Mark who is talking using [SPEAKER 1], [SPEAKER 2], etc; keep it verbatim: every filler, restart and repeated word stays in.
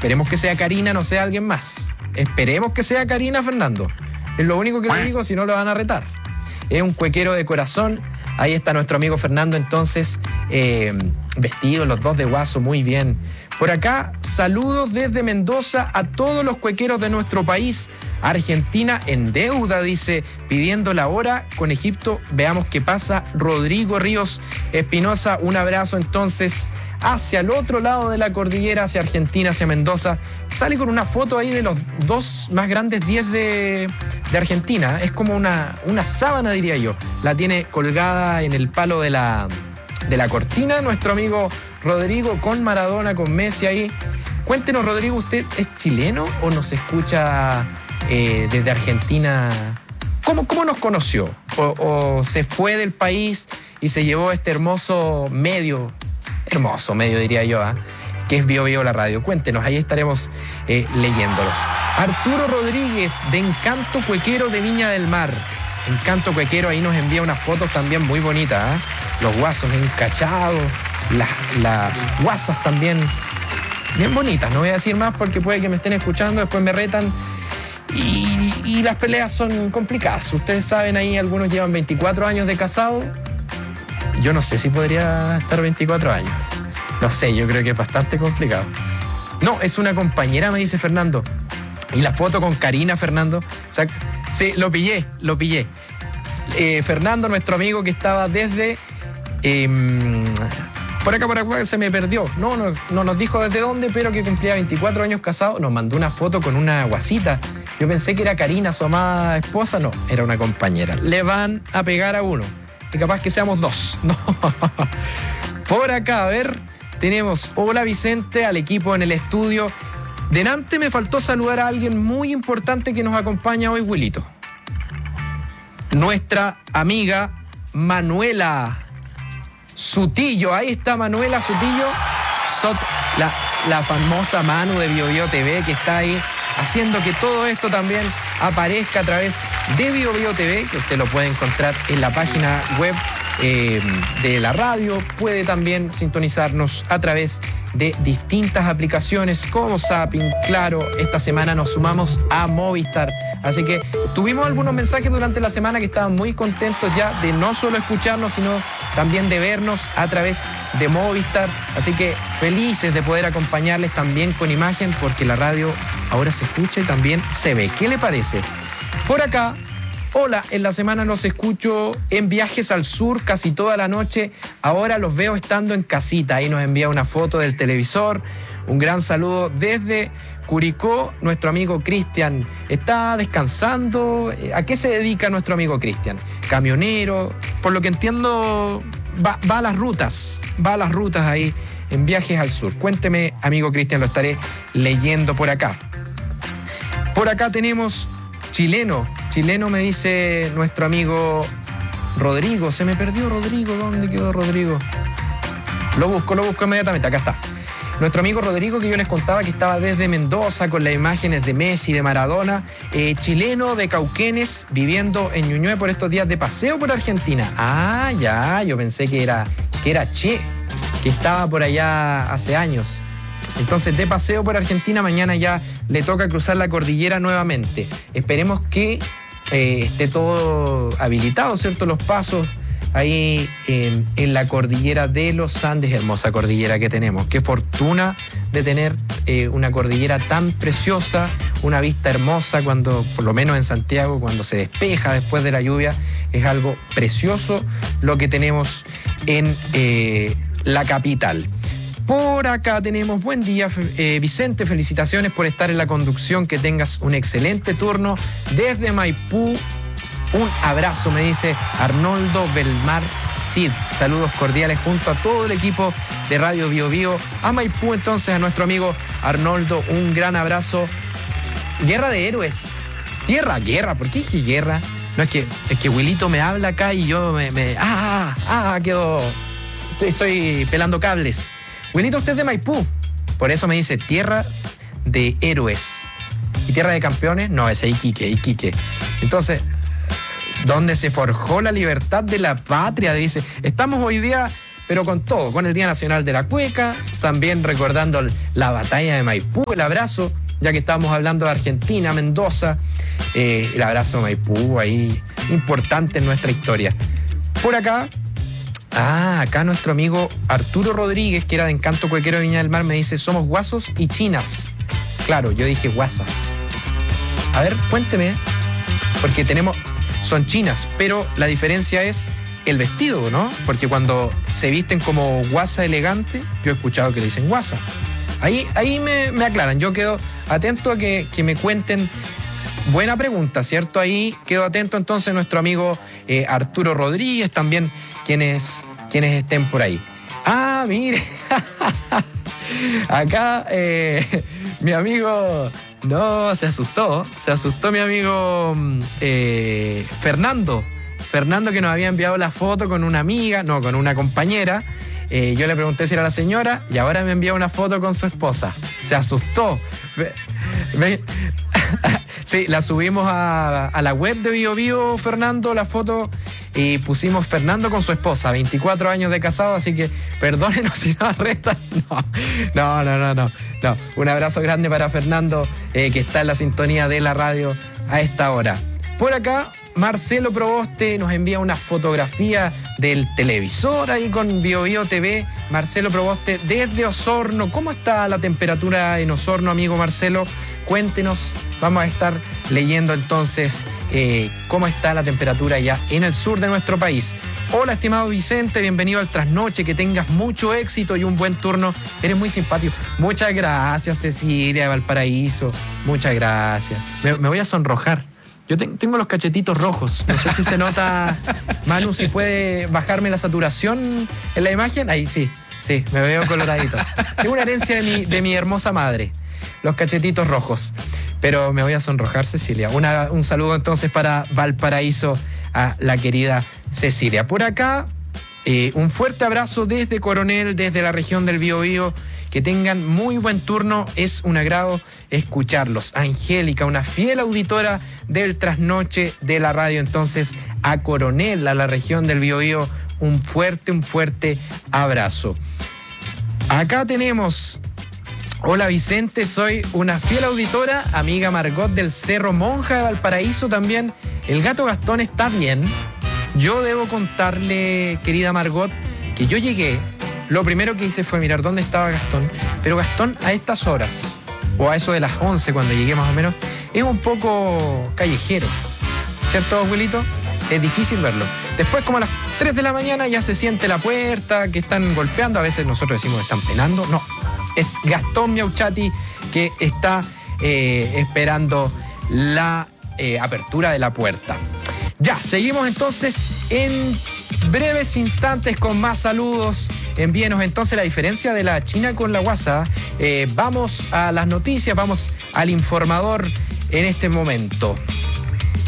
[SPEAKER 1] Esperemos que sea Karina, no sea alguien más. Esperemos que sea Karina, Fernando. Es lo único que le digo, si no lo van a retar. Es un cuequero de corazón. Ahí está nuestro amigo Fernando, entonces, eh, vestidos los dos de guaso, muy bien. Por acá, saludos desde Mendoza a todos los cuequeros de nuestro país. Argentina en deuda, dice, pidiendo la hora con Egipto. Veamos qué pasa. Rodrigo Ríos Espinosa, un abrazo entonces hacia el otro lado de la cordillera, hacia Argentina, hacia Mendoza. Sale con una foto ahí de los dos más grandes diez de, de Argentina. Es como una, una sábana, diría yo. La tiene colgada en el palo de la, de la cortina nuestro amigo Rodrigo, con Maradona, con Messi ahí. Cuéntenos, Rodrigo, ¿usted es chileno o nos escucha eh, desde Argentina? ¿Cómo, cómo nos conoció? O, ¿O se fue del país y se llevó este hermoso medio, hermoso medio diría yo, ¿eh? que es Bio Bio la radio? Cuéntenos, ahí estaremos eh, leyéndolos. Arturo Rodríguez, de Encanto Cuequero de Viña del Mar. Encanto Cuequero, ahí nos envía unas fotos también muy bonitas, ¿eh? Los guasos encachados, las, las guasas también bien bonitas. No voy a decir más porque puede que me estén escuchando, después me retan. Y, y las peleas son complicadas. Ustedes saben, ahí algunos llevan veinticuatro años de casado. Yo no sé si podría estar veinticuatro años. No sé, yo creo que es bastante complicado. No, es una compañera, me dice Fernando. Y la foto con Karina, Fernando. O sea, sí, lo pillé, lo pillé. Eh, Fernando, nuestro amigo que estaba desde... Eh, por acá, por acá, se me perdió. No, no, no nos dijo desde dónde, pero que cumplía veinticuatro años casado. Nos mandó una foto con una guasita. Yo pensé que era Karina, su amada esposa. No, era una compañera. Le van a pegar a uno. Y capaz que seamos dos. No. Por acá, a ver, tenemos hola Vicente, al equipo en el estudio. Delante me faltó saludar a alguien muy importante que nos acompaña hoy, Wilito. Nuestra amiga Manuela Sutillo. Ahí está Manuela Sutillo, Sot, la, la famosa Manu de Bio Bio T V, que está ahí haciendo que todo esto también aparezca a través de Bio Bio T V, que usted lo puede encontrar en la página web eh, de la radio. Puede también sintonizarnos a través de distintas aplicaciones como Zapping, Claro. Esta semana nos sumamos a Movistar. Así que tuvimos algunos mensajes durante la semana que estaban muy contentos ya de no solo escucharnos, sino también de vernos a través de Movistar. Así que felices de poder acompañarles también con imagen, porque la radio ahora se escucha y también se ve. ¿Qué le parece? Por acá, hola, en la semana los escucho en viajes al sur casi toda la noche. Ahora los veo estando en casita. Ahí nos envía una foto del televisor. Un gran saludo desde Curicó, nuestro amigo Cristian. ¿Está descansando? ¿A qué se dedica nuestro amigo Cristian? Camionero, por lo que entiendo, va, va a las rutas, va a las rutas ahí en viajes al sur. Cuénteme, amigo Cristian, lo estaré leyendo por acá. Por acá tenemos chileno, chileno me dice nuestro amigo Rodrigo. Se me perdió Rodrigo, ¿dónde quedó Rodrigo? Lo busco, lo busco inmediatamente, acá está. Nuestro amigo Rodrigo, que yo les contaba que estaba desde Mendoza con las imágenes de Messi, de Maradona, eh, chileno de Cauquenes, viviendo en Ñuñoa por estos días de paseo por Argentina. Ah, ya, yo pensé que era, que era Che, que estaba por allá hace años. Entonces, de paseo por Argentina, mañana ya le toca cruzar la cordillera nuevamente. Esperemos que eh, esté todo habilitado, ¿cierto? Los pasos ahí en, en la cordillera de los Andes, hermosa cordillera que tenemos. Qué fortuna de tener eh, una cordillera tan preciosa, una vista hermosa cuando, por lo menos en Santiago, cuando se despeja después de la lluvia, es algo precioso lo que tenemos en eh, la capital. Por acá tenemos, buen día, eh, Vicente, felicitaciones por estar en la conducción, que tengas un excelente turno desde Maipú. Un abrazo, me dice Arnoldo Belmar Cid. Saludos cordiales junto a todo el equipo de Radio Bio Bio. A Maipú, entonces, a nuestro amigo Arnoldo, un gran abrazo. Guerra de héroes. Tierra, guerra. ¿Por qué dije guerra? No, es que, es que Wilito me habla acá y yo me... me ah, ah, ah, quedo... Estoy, estoy pelando cables. Wilito, usted es de Maipú. Por eso me dice tierra de héroes. ¿Y tierra de campeones? No, ese es Iquique, Iquique. Entonces... donde se forjó la libertad de la patria, dice. Estamos hoy día pero con todo, con el Día Nacional de la Cueca, también recordando la batalla de Maipú, el abrazo, ya que estábamos hablando de Argentina, Mendoza, eh, el abrazo de Maipú, ahí importante en nuestra historia. Por acá, ah, acá nuestro amigo Arturo Rodríguez, que era de Encanto Cuequero de Viña del Mar, me dice, somos guasos y chinas. Claro, yo dije guasas. A ver, cuénteme, porque tenemos, son chinas, pero la diferencia es el vestido, ¿no? Porque cuando se visten como guasa elegante, yo he escuchado que le dicen guasa. Ahí, ahí me, me aclaran, yo quedo atento a que, que me cuenten. Buena pregunta, ¿cierto? Ahí quedo atento entonces nuestro amigo eh, Arturo Rodríguez, también quienes, quienes estén por ahí. Ah, mire, acá eh, mi amigo, no, se asustó, se asustó mi amigo eh, Fernando, Fernando que nos había enviado la foto con una amiga, no, con una compañera. Eh, yo le pregunté si era la señora y ahora me envió una foto con su esposa. Se asustó. Me, me, sí, la subimos a, a la web de Bio Bio, Fernando, la foto, y pusimos Fernando con su esposa, veinticuatro años de casado, así que perdónenos si nos restan. No, no, no, no, no. Un abrazo grande para Fernando, eh, que está en la sintonía de la radio a esta hora. Por acá, Marcelo Proboste nos envía una fotografía del televisor ahí con Bio Bio T V. Marcelo Proboste desde Osorno. ¿Cómo está la temperatura en Osorno, amigo Marcelo? Cuéntenos. Vamos a estar leyendo entonces eh, cómo está la temperatura ya en el sur de nuestro país. Hola, estimado Vicente, bienvenido al Trasnoche. Que tengas mucho éxito y un buen turno. Eres muy simpático. Muchas gracias, Cecilia de Valparaíso. Muchas gracias. Me, me voy a sonrojar. Yo te, tengo los cachetitos rojos. No sé si se nota, Manu, si puede bajarme la saturación en la imagen. Ahí sí, sí, me veo coloradito. Tengo una herencia de mi, de mi hermosa madre, los cachetitos rojos. Pero me voy a sonrojar, Cecilia. Una, un saludo entonces para Valparaíso a la querida Cecilia. Por acá, eh, un fuerte abrazo desde Coronel, desde la región del Biobío. Que tengan muy buen turno, es un agrado escucharlos. Angélica, una fiel auditora del Trasnoche de la radio, entonces a Coronel, a la región del Biobío, un fuerte, un fuerte abrazo. Acá tenemos, hola Vicente, soy una fiel auditora, amiga Margot del Cerro Monja de Valparaíso también. El gato Gastón está bien. Yo debo contarle, querida Margot, que yo llegué. Lo primero que hice fue mirar dónde estaba Gastón, pero Gastón a estas horas, o a eso de las once cuando llegué más o menos, es un poco callejero, ¿cierto, abuelito? Es difícil verlo. Después, como a las tres de la mañana, ya se siente la puerta, que están golpeando, a veces nosotros decimos que están penando, no, es Gastón Miauchati que está eh, esperando la eh, apertura de la puerta. Ya, seguimos entonces en breves instantes con más saludos. Envíenos entonces la diferencia de la China con la guasa. Eh, vamos a las noticias, vamos al informador en este momento.